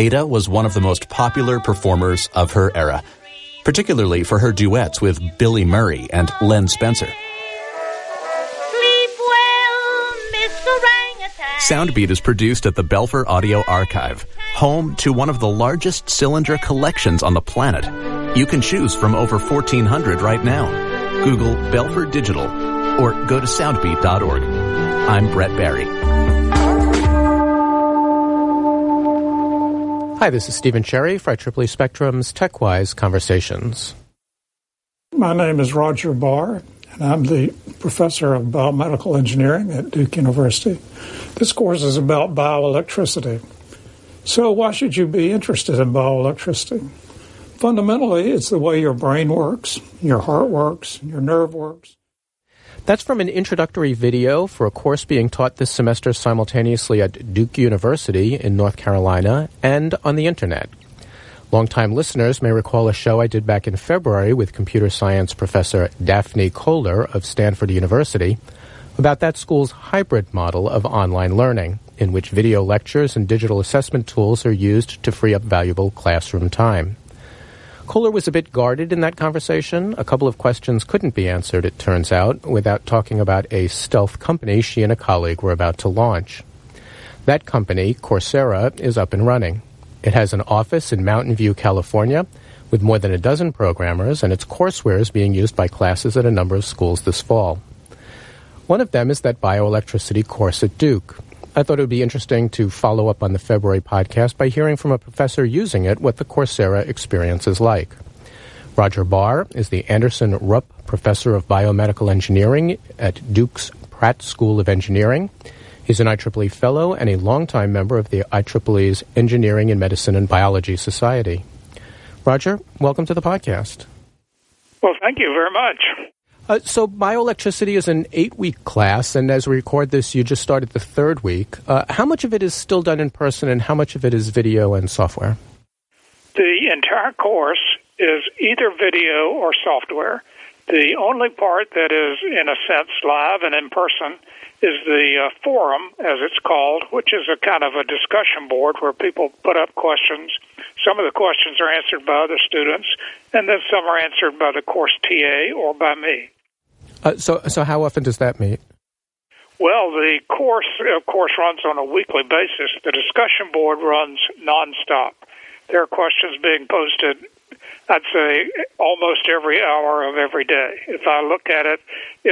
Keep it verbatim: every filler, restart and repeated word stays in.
Ada was one of the most popular performers of her era, particularly for her duets with Billy Murray and Len Spencer. Sleep well, Mister Orangutan. Soundbeat is produced at the Belfer Audio Archive, home to one of the largest cylinder collections on the planet. You can choose from over fourteen hundred right now. Google Belfer Digital or go to soundbeat dot org. I'm Brett Barry. Hi, this is Stephen Cherry for I triple E Spectrum's TechWise Conversations. My name is Roger Barr, and I'm the professor of biomedical engineering at Duke University. This course is about bioelectricity. So why should you be interested in bioelectricity? Fundamentally, it's the way your brain works, your heart works, your nerve works. That's from an introductory video for a course being taught this semester simultaneously at Duke University in North Carolina and on the Internet. Longtime listeners may recall a show I did back in February with computer science professor Daphne Kohler of Stanford University about that school's hybrid model of online learning, in which video lectures and digital assessment tools are used to free up valuable classroom time. Kohler was a bit guarded in that conversation. A couple of questions couldn't be answered, it turns out, without talking about a stealth company she and a colleague were about to launch. That company, Coursera, is up and running. It has an office in Mountain View, California, with more than a dozen programmers, and its courseware is being used by classes at a number of schools this fall. One of them is that bioelectricity course at Duke. I thought it would be interesting to follow up on the February podcast by hearing from a professor using it what the Coursera experience is like. Roger Barr is the Anderson Rupp Professor of Biomedical Engineering at Duke's Pratt School of Engineering. He's an I triple E Fellow and a longtime member of the I triple E's Engineering in Medicine and Biology Society. Roger, welcome to the podcast. Well, thank you very much. Uh, so bioelectricity is an eight-week class, and as we record this, you just started the third week. Uh, how much of it is still done in person, and how much of it is video and software? The entire course is either video or software. The only part that is, in a sense, live and in person is the uh, forum, as it's called, which is a kind of a discussion board where people put up questions. Some of the questions are answered by other students, and then some are answered by the course T A or by me. Uh, so, so how often does that meet? Well, the course, of course, runs on a weekly basis. The discussion board runs nonstop. There are questions being posted, I'd say, almost every hour of every day. If I look at it,